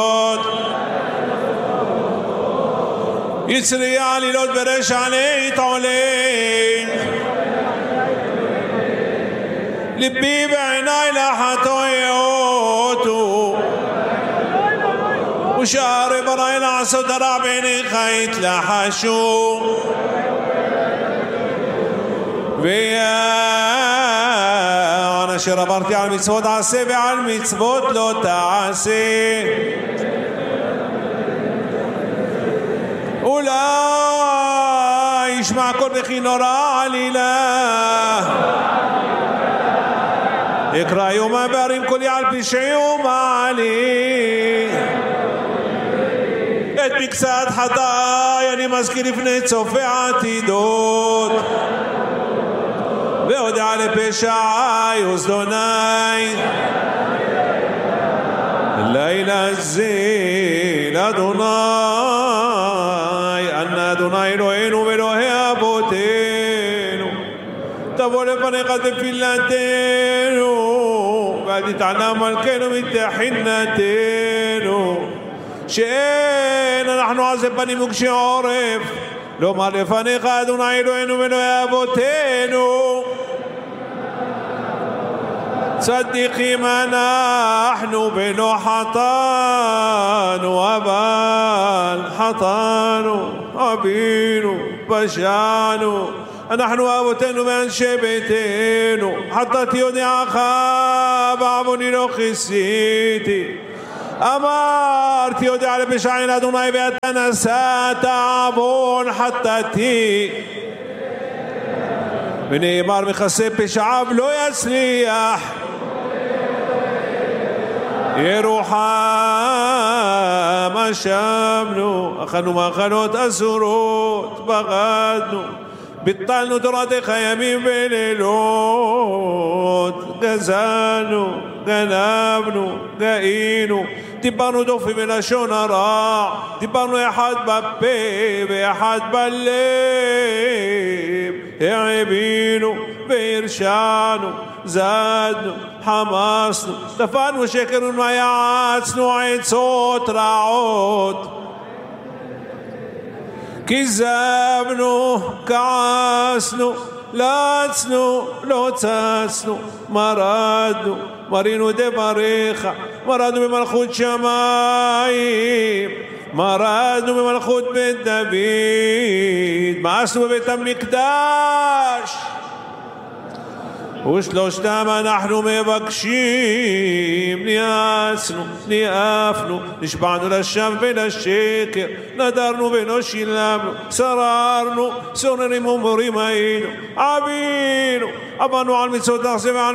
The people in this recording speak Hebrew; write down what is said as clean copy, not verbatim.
יצרי עלילות ברשע להתעולל, ליבי ועיניי לחטאותו, ושערי בראי לעשות הרע בעיניך יתלחשו, ויען אשר אמרתי על מצוות עשה ועל מצוות לא תעשה, אולי ישמע כל בכי נורא עלילה, יקרא יום הבערים קולי על פשעי ומעלי, את מקצת חטאי אני מזכיר לפני צופה עתידות, והודע לפשעי וזדוני, לילה זה לאדוני, אנא אדוני אלוהינו ואלוהי אבותינו, תבוא לפניך תפילתנו, ואל תתעלם מלכנו מתחנתנו, שאין אנחנו עזי פנים וקשי עורף, לומר לפניך אדוני אלוהינו ואלוהי אבותינו, צדיקים אנחנו ולא חטאנו, אבל חטאנו, אבינו, פשענו, אנחנו אבותינו ואנשי ביתנו, חטאתי יודעך בעווני לא כיסיתי, אמרתי יודע לפשעי לאדוני ואתה נשאת עוון חטאתי, ונאמר מכסה פשעיו לא יצליח, ירוחם אשמנו, אכלנו מאכלות אסורות, בגדנו, ביטלנו תורתך ימים ולילות, גזלנו, גנבנו, גאינו, דיברנו דופי מלשון הרע, דיברנו אחד בפה ואחד בלב, העבינו והרשענו, זדנו, חמסנו, טפנו שקרנו ויעצנו עצות רעות, כזבנו, כעסנו, לצנו, לא צצנו, מרדנו, מרינו דבריך, מרדנו במלכות שמיים, מרדנו במלכות בית דוד, מאסנו בבית המקדש, ושלושתם אנחנו מבקשים, ניאסנו, ניאפנו, נשבענו לשווא ולשקר, נדרנו ולא שילמנו, שררנו, סוררים ומורים היינו, עבינו, עברנו על מצוות ועל